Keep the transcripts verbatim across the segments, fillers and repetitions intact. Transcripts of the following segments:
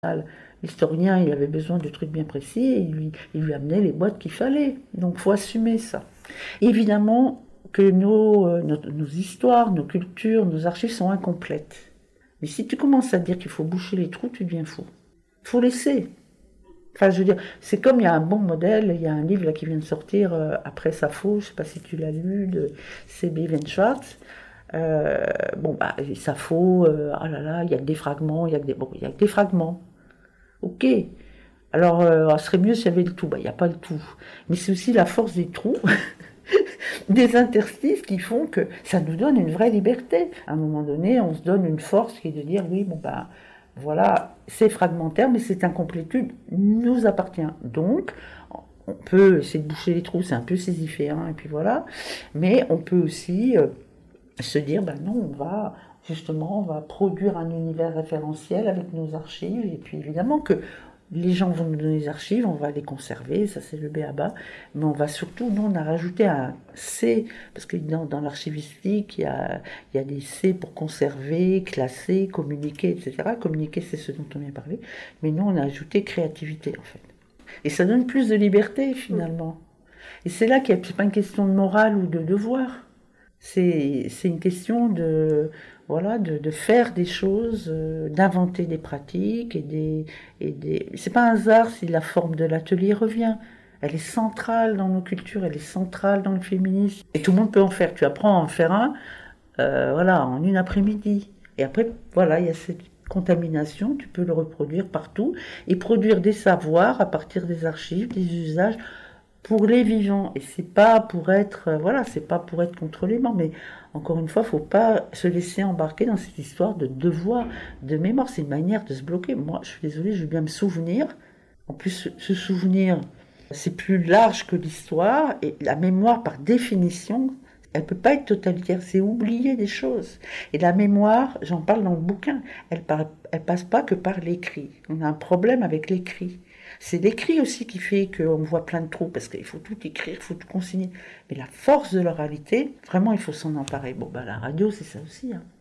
L'historien, il avait besoin de trucs bien précis et il lui, il lui amenait les boîtes qu'il fallait. Donc, il faut assumer ça. Évidemment que nos, euh, nos, nos histoires, nos cultures, nos archives sont incomplètes. Mais si tu commences à dire qu'il faut boucher les trous, tu deviens fou. Il faut laisser. Enfin, je veux dire, c'est comme il y a un bon modèle, il y a un livre là, qui vient de sortir euh, après Sappho, je ne sais pas si tu l'as lu, de C B Schwartz. Euh, bon, bah, Sappho, euh, ah là là, il y a que des fragments, il y a que des, bon, il y a que des fragments. Ok. Alors, euh, ce serait mieux s'il y avait le tout. Bah, il n'y a pas le tout. Mais c'est aussi la force des trous, des interstices qui font que ça nous donne une vraie liberté. À un moment donné, on se donne une force qui est de dire, oui, bon, bah, voilà, c'est fragmentaire, mais cette incomplétude nous appartient. Donc, on peut essayer de boucher les trous, c'est un peu sisyphéen, et puis voilà. Mais on peut aussi euh, se dire, ben non, on va, justement, on va produire un univers référentiel avec nos archives, et puis évidemment que les gens vont nous donner les archives, on va les conserver, ça c'est le b a ba, mais on va surtout, nous on a rajouté un C, parce que dans, dans l'archivistique, il y, a, il y a des C pour conserver, classer, communiquer, et cetera. Communiquer, c'est ce dont on vient parler, mais nous on a ajouté créativité en fait. Et ça donne plus de liberté finalement. Et c'est là qu'il n'y a c'est pas une question de morale ou de devoir. C'est, c'est une question de, voilà, de, de faire des choses, euh, d'inventer des pratiques et des, et des. C'est pas un hasard si la forme de l'atelier revient. Elle est centrale dans nos cultures, elle est centrale dans le féminisme. Et tout le monde peut en faire. Tu apprends à en faire un, euh, voilà, en une après-midi. Et après, voilà, il y a cette contamination, tu peux le reproduire partout et produire des savoirs à partir des archives, des usages pour les vivants. Et c'est pas pour être, euh, voilà, c'est pas pour être contre les morts, mais encore une fois, faut pas se laisser embarquer dans cette histoire de devoir, de mémoire. C'est une manière de se bloquer. Moi, je suis désolée, je veux bien me souvenir. En plus, se souvenir, c'est plus large que l'histoire, et la mémoire, par définition, elle peut pas être totalitaire, c'est oublier des choses. Et la mémoire, j'en parle dans le bouquin, elle, par, elle passe pas que par l'écrit. On a un problème avec l'écrit. C'est l'écrit aussi qui fait qu'on voit plein de trous, parce qu'il faut tout écrire, il faut tout consigner. Mais la force de l'oralité, vraiment, il faut s'en emparer. Bon, bah la radio, c'est ça aussi. Hein.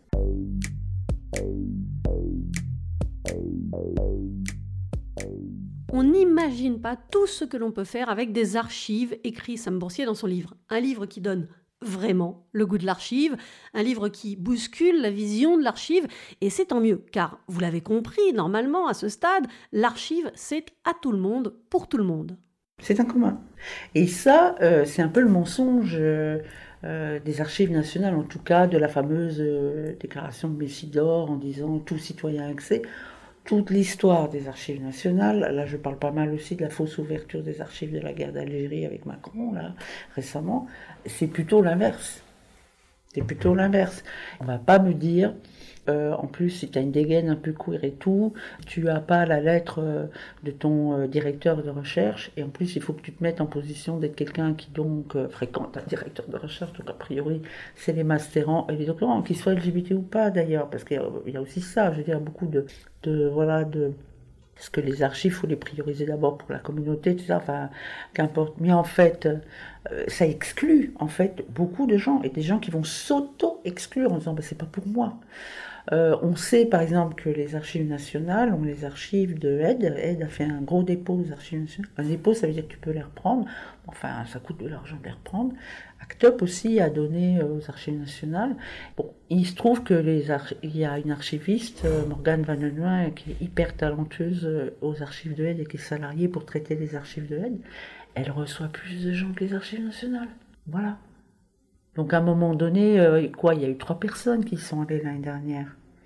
On n'imagine pas tout ce que l'on peut faire avec des archives, écrit Sam Boursier dans son livre. Un livre qui donne vraiment le goût de l'archive, un livre qui bouscule la vision de l'archive, et c'est tant mieux, car vous l'avez compris, normalement, à ce stade, l'archive, c'est à tout le monde, pour tout le monde. C'est un commun. Et ça, euh, c'est un peu le mensonge euh, euh, des archives nationales, en tout cas de la fameuse euh, déclaration de Messidor en disant « tout citoyen a accès ». Toute l'histoire des archives nationales, là je parle pas mal aussi de la fausse ouverture des archives de la guerre d'Algérie avec Macron, là, récemment, c'est plutôt l'inverse. C'est plutôt l'inverse. On va pas me dire, euh, en plus si tu as une dégaine un peu queer et tout, tu as pas la lettre euh, de ton euh, directeur de recherche, et en plus il faut que tu te mettes en position d'être quelqu'un qui donc euh, fréquente un directeur de recherche, donc a priori c'est les mastérants et les doctorants, qu'ils soient L G B T ou pas d'ailleurs, parce qu'il y a aussi ça, je veux dire, beaucoup de, de voilà, de... Parce que les archives, il faut les prioriser d'abord pour la communauté, tout ça, enfin, qu'importe. Mais en fait, euh, ça exclut, en fait, beaucoup de gens, et des gens qui vont s'auto-exclure en disant, bah, c'est pas pour moi. Euh, on sait, par exemple, que les archives nationales ont les archives de Aide. Aide a fait un gros dépôt aux archives nationales. Un dépôt, ça veut dire que tu peux les reprendre. Enfin, ça coûte de l'argent de les reprendre. Actop aussi a donné aux archives nationales. Bon, il se trouve que les arch- il y a une archiviste, euh, Morgane Van Leeuwen, qui est hyper talentueuse euh, aux archives de Aide et qui est salariée pour traiter les archives de Aide. Elle reçoit plus de gens que les archives nationales. Voilà. Donc à un moment donné, euh, quoi, il y a eu trois personnes qui sont allées l'année dernière.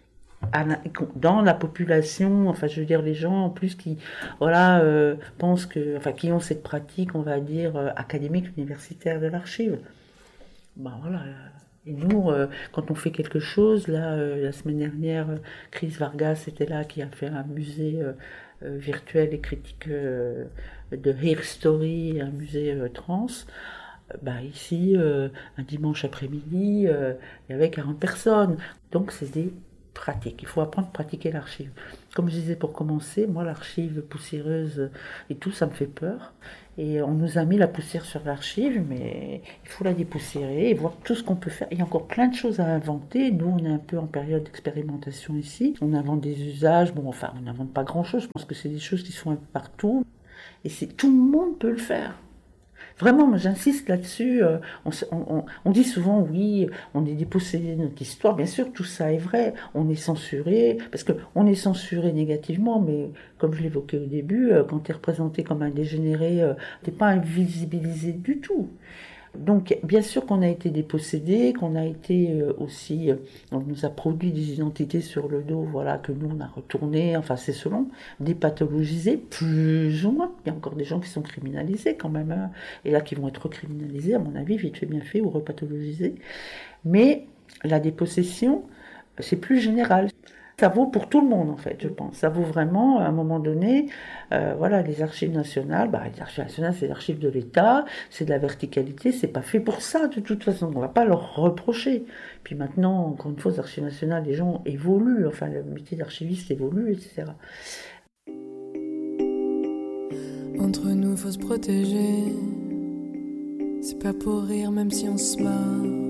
Dans la population, enfin je veux dire les gens en plus qui voilà euh, pensent que, enfin qui ont cette pratique, on va dire euh, académique, universitaire de l'archive. Ben voilà. Et nous, euh, quand on fait quelque chose, là euh, la semaine dernière, euh, Chris Vargas était là qui a fait un musée euh, euh, virtuel et critique euh, de Hair Story, un musée euh, trans. Bah ici, euh, un dimanche après-midi, euh, il y avait quarante personnes. Donc c'est des pratique. Il faut apprendre à pratiquer l'archive. Comme je disais pour commencer, moi l'archive poussiéreuse et tout, ça me fait peur. Et on nous a mis la poussière sur l'archive, mais il faut la dépoussiérer et voir tout ce qu'on peut faire. Il y a encore plein de choses à inventer. Nous, on est un peu en période d'expérimentation ici. On invente des usages. Bon, enfin, on n'invente pas grand-chose. Je pense que c'est des choses qui sont un peu partout. Et c'est, tout le monde peut le faire. Vraiment, moi j'insiste là-dessus. euh, On, s- on- on- on dit souvent, oui, on est dépossédé de notre histoire. Bien sûr, tout ça est vrai. On est censuré, parce qu'on est censuré négativement, mais comme je l'évoquais au début, euh, quand tu es représenté comme un dégénéré, euh, t'es pas invisibilisé du tout. Donc, bien sûr qu'on a été dépossédés, qu'on a été euh, aussi, euh, on nous a produit des identités sur le dos, voilà, que nous on a retourné, enfin c'est selon, dépathologisés, plus ou moins. Il y a encore des gens qui sont criminalisés quand même, hein, et là qui vont être criminalisés, à mon avis, vite fait, bien fait, ou repathologisés. Mais la dépossession, c'est plus général. Ça vaut pour tout le monde en fait, je pense. Ça vaut vraiment, à un moment donné, euh, voilà, les archives nationales, bah, les archives nationales, c'est l'archive de l'État, c'est de la verticalité, c'est pas fait pour ça de toute façon, on va pas leur reprocher. Puis maintenant, encore une fois, les archives nationales, les gens évoluent, enfin le métier d'archiviste évolue, et cetera. Entre nous, faut se protéger. C'est pas pour rire, même si on se marre.